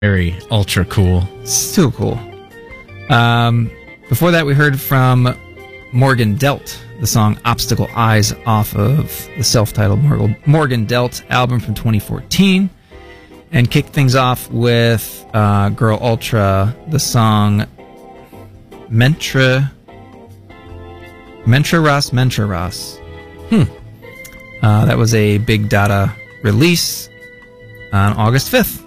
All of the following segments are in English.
Very ultra cool. So cool. Before that, we heard from Morgan Delt, the song Obstacle Eyes off of the self-titled Morgan Delt album from 2014. And kicked things off with Girl Ultra, the song Mentra Ras. That was a Big Dada release on August 5th.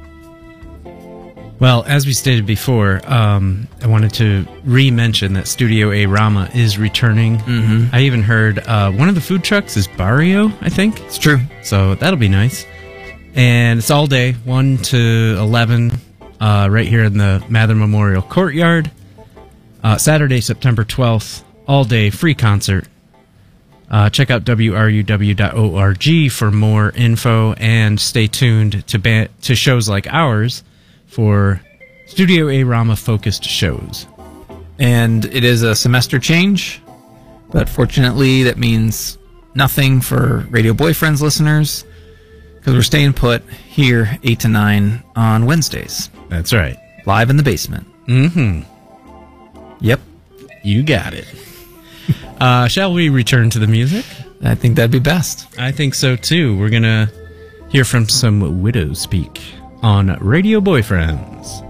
Well, as we stated before, I wanted to re-mention that Studio A Rama is returning. Mm-hmm. I even heard one of the food trucks is Barrio, I think. It's true. So that'll be nice. And it's all day, 1 to 11, right here in the Mather Memorial Courtyard. Saturday, September 12th, all day, free concert. Check out wruw.org for more info, and stay tuned to shows like ours for Studio A Rama focused shows. And it is a semester change, but fortunately that means nothing for Radio Boyfriends listeners, because we're staying put here 8 to 9 on Wednesdays. That's right. Live in the basement. Mm-hmm. Yep. You got it. Shall we return to the music? I think that'd be best. I think so too. We're going to hear from some Widows Peak on Radio Boyfriends.